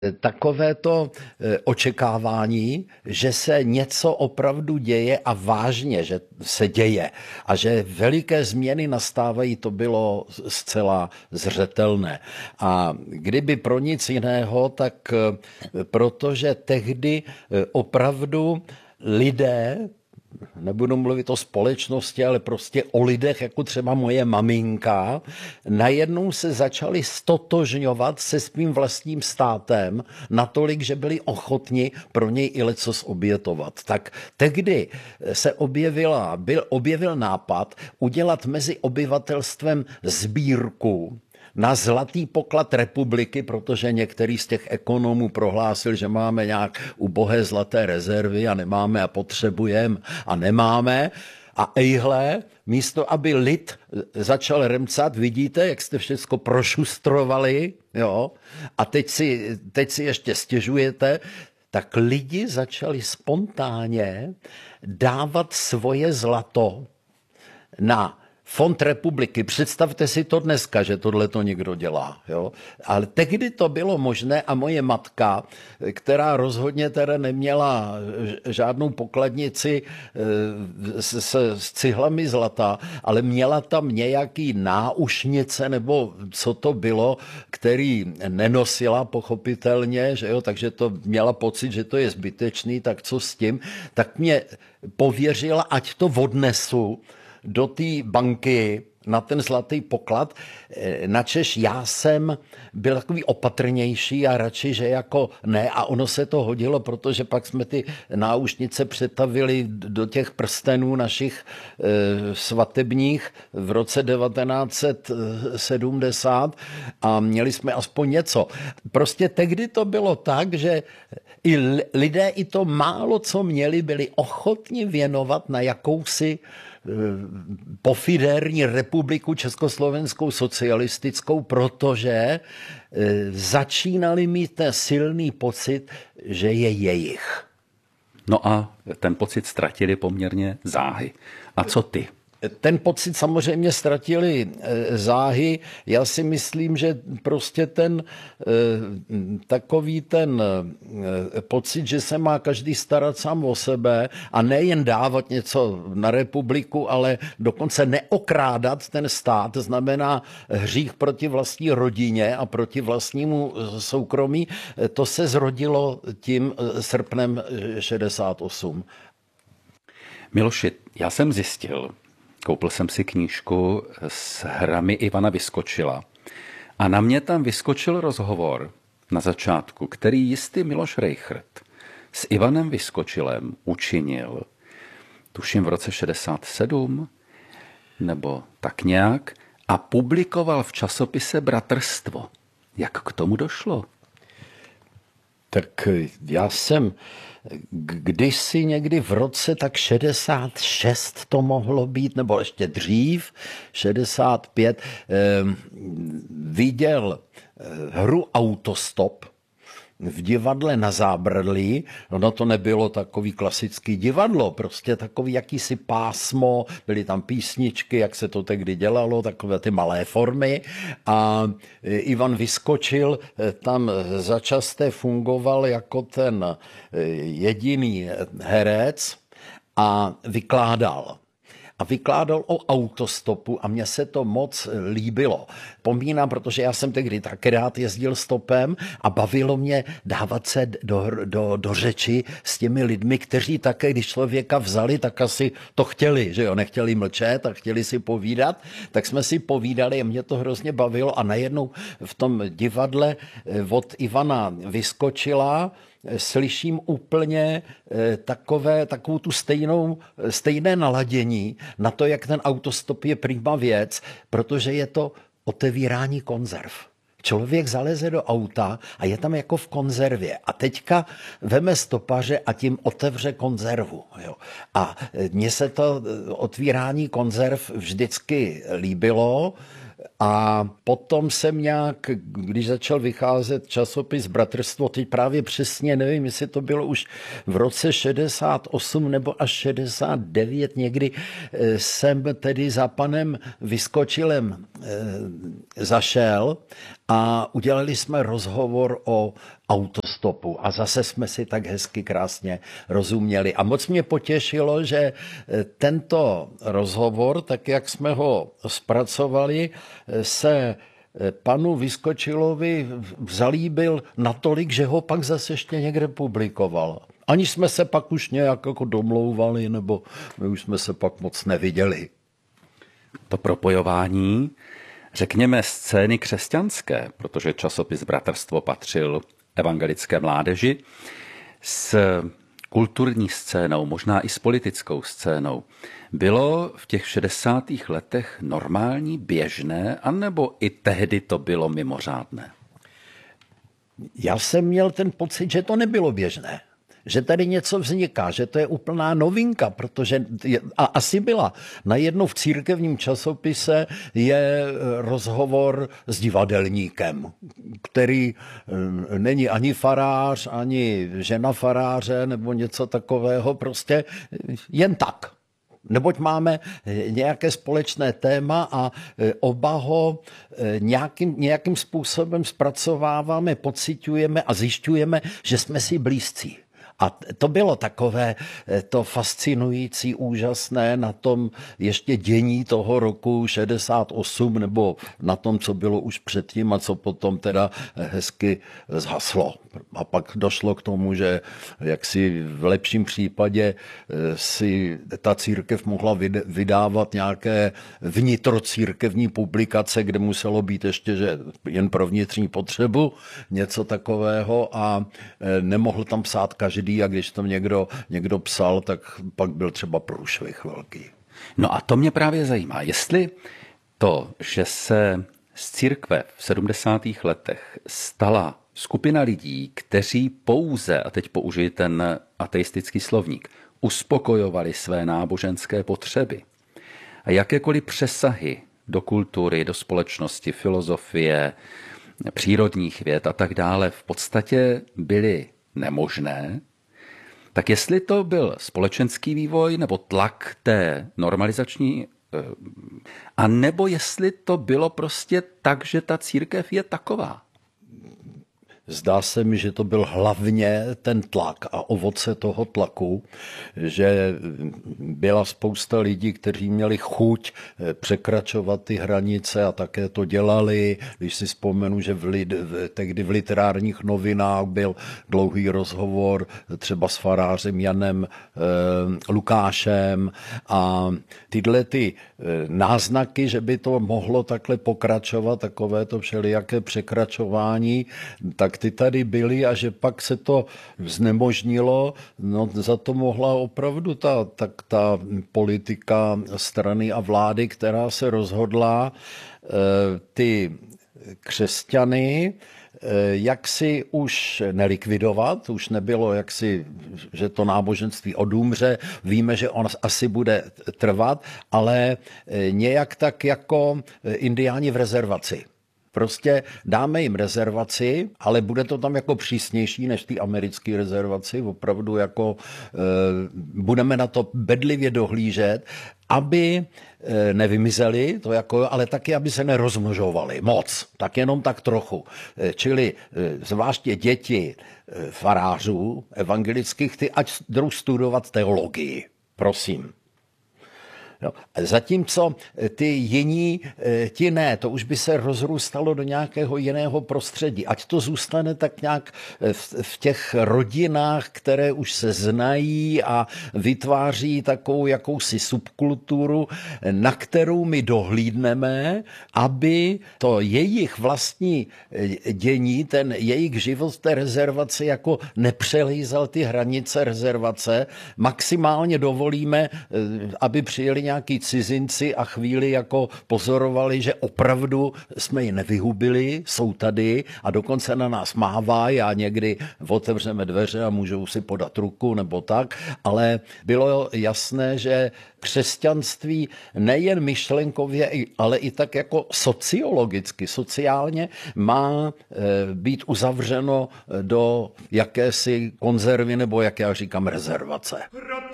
takovéto očekávání, že se něco opravdu děje a vážně, že se děje a že veliké změny nastávají, to bylo zcela zřetelné. A kdyby pro nic jiného, tak protože tehdy opravdu lidé, nebudu mluvit o společnosti, ale prostě o lidech, jako třeba moje maminka, najednou se začali stotožňovat se svým vlastním státem natolik, že byli ochotni pro něj i lecos obětovat. Tak tehdy se objevil nápad udělat mezi obyvatelstvem sbírku na zlatý poklad republiky, protože některý z těch ekonomů prohlásil, že máme nějak ubohé zlaté rezervy a nemáme a potřebujeme a nemáme. A ejhle, místo aby lid začal remcat, vidíte, jak jste všechno prošustrovali, jo, a teď si ještě stěžujete, tak lidi začali spontánně dávat svoje zlato na Fond republiky. Představte si to dneska, že tohle to někdo dělá. Jo? Ale tehdy to bylo možné a moje matka, která rozhodně teda neměla žádnou pokladnici s cihlami zlata, ale měla tam nějaký náušnice nebo co to bylo, který nenosila pochopitelně, že jo? Takže to měla pocit, že to je zbytečný, tak co s tím, tak mě pověřila, ať to odnesu do té banky na ten zlatý poklad, načež já jsem byl takový opatrnější a radši, že jako ne, a ono se to hodilo, protože pak jsme ty náušnice přetavili do těch prstenů našich svatebních v roce 1970 a měli jsme aspoň něco. Prostě tehdy to bylo tak, že i lidé i to málo, co měli, byli ochotni věnovat na jakousi pofidérní republiku československou socialistickou, protože začínali mít ten silný pocit, že je jejich. No a ten pocit ztratili poměrně záhy. A co ty? Ten pocit samozřejmě ztratili záhy. Já si myslím, že prostě takový ten pocit, že se má každý starat sám o sebe a nejen dávat něco na republiku, ale dokonce neokrádat ten stát, znamená hřích proti vlastní rodině a proti vlastnímu soukromí, to se zrodilo tím srpnem 68. Miloši, já jsem zjistil, koupil jsem si knížku s hrami Ivana Vyskočila a na mě tam vyskočil rozhovor na začátku, který jistý Miloš Rejchrt s Ivanem Vyskočilem učinil, tuším v roce 67 nebo tak nějak, a publikoval v časopise Bratrstvo. Jak k tomu došlo? Tak já jsem kdysi někdy v roce tak 66 to mohlo být, nebo ještě dřív, 65, viděl hru Autostop v divadle na Zábradlí. No to nebylo takový klasický divadlo, prostě takový jakýsi pásmo, byly tam písničky, jak se to tehdy dělalo, takové ty malé formy a Ivan Vyskočil tam začasté fungoval jako ten jediný herec a vykládal. A vykládal o autostopu a mně se to moc líbilo. Pomínám, protože já jsem tehdy taky rád jezdil stopem a bavilo mě dávat se do řeči s těmi lidmi, kteří také, když člověka vzali, tak asi to chtěli, že jo, nechtěli mlčet a chtěli si povídat, tak jsme si povídali a mě to hrozně bavilo a najednou v tom divadle od Ivana Vyskočila slyším úplně takovou tu stejné naladění na to, jak ten autostop je prima věc, protože je to otevírání konzerv. Člověk zaleze do auta a je tam jako v konzervě a teďka veme stopaře a tím otevře konzervu. Jo. A mně se to otvírání konzerv vždycky líbilo. A potom jsem nějak, když začal vycházet časopis Bratrstvo, teď právě přesně nevím, jestli to bylo už v roce 68 nebo až 69 někdy, jsem tedy za panem Vyskočilem zašel a udělali jsme rozhovor o autostopu a zase jsme si tak hezky krásně rozuměli. A moc mě potěšilo, že tento rozhovor, tak jak jsme ho zpracovali, se panu Vyskočilovi zalíbil natolik, že ho pak zase ještě někde publikoval. Aniž jsme se pak už nějak jako domlouvali, nebo my už jsme se pak moc neviděli. To propojování, řekněme, scény křesťanské, protože časopis Bratrstvo patřil evangelické mládeži, s kulturní scénou, možná i s politickou scénou, bylo v těch 60. letech normální, běžné, anebo i tehdy to bylo mimořádné? Já jsem měl ten pocit, že to nebylo běžné. Že tady něco vzniká, že to je úplná novinka, protože a asi byla. Najednou v církevním časopise je rozhovor s divadelníkem, který není ani farář, ani žena faráře nebo něco takového, prostě jen tak. Neboť máme nějaké společné téma a oba ho nějakým způsobem zpracováváme, pociťujeme a zjišťujeme, že jsme si blízcí. A to bylo takové to fascinující, úžasné na tom ještě dění toho roku 68 nebo na tom, co bylo už předtím a co potom teda hezky zhaslo. A pak došlo k tomu, že jaksi v lepším případě si ta církev mohla vydávat nějaké vnitrocírkevní publikace, kde muselo být ještě že jen pro vnitřní potřebu něco takového a nemohl tam psát každý, a když tam někdo psal, tak pak byl třeba průšvih velký. No a to mě právě zajímá, jestli to, že se z církve v 70. letech stala skupina lidí, kteří pouze, a teď použiji ten ateistický slovník, uspokojovali své náboženské potřeby a jakékoliv přesahy do kultury, do společnosti, filozofie, přírodních věd a tak dále v podstatě byly nemožné, tak jestli to byl společenský vývoj nebo tlak té normalizační, a nebo jestli to bylo prostě tak, že ta církev je taková. Zdá se mi, že to byl hlavně ten tlak a ovoce toho tlaku, že byla spousta lidí, kteří měli chuť překračovat ty hranice a také to dělali. Když si vzpomenu, že tehdy v literárních novinách byl dlouhý rozhovor třeba s farářem Janem Lukášem a tyhle ty náznaky, že by to mohlo takhle pokračovat, takové to všelijaké překračování, tak ty tady byly a že pak se to znemožnilo, no za to mohla opravdu ta politika strany a vlády, která se rozhodla ty křesťany jaksi už nelikvidovat, už nebylo jaksi, že to náboženství odumře, víme, že on asi bude trvat, ale nějak tak jako indiáni v rezervaci. Prostě dáme jim rezervaci, ale bude to tam jako přísnější než ty americké rezervaci. Opravdu jako budeme na to bedlivě dohlížet, aby nevymizeli, to jako, ale taky, aby se nerozmnožovali moc, tak jenom tak trochu. Čili zvláště děti farářů evangelických, ty ať jdou studovat teologii, prosím. No, zatímco ty jiní, ti ne, to už by se rozrůstalo do nějakého jiného prostředí. Ať to zůstane tak nějak v těch rodinách, které už se znají a vytváří takovou jakousi subkulturu, na kterou my dohlídneme, aby to jejich vlastní dění, ten jejich život té rezervace jako nepřelízal ty hranice rezervace. Maximálně dovolíme, aby přijeli nějaký cizinci a chvíli jako pozorovali, že opravdu jsme ji nevyhubili, jsou tady a dokonce na nás mávají a někdy otevřeme dveře a můžou si podat ruku nebo tak, ale bylo jasné, že křesťanství nejen myšlenkově, ale i tak jako sociologicky, sociálně má být uzavřeno do jakési konzervy nebo, jak já říkám, rezervace.